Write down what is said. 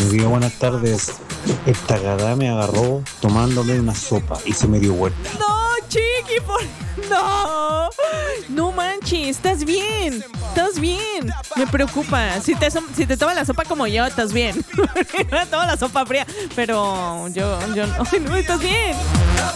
Digo, buenas tardes. Esta gada me agarró tomándome una sopa y se me dio vuelta. No, Chiqui, no. No manches, estás bien. Estás bien. Me preocupa. Si te tomas la sopa como yo, estás bien. Me tomo la sopa fría, pero yo no. Ay, no, estás bien.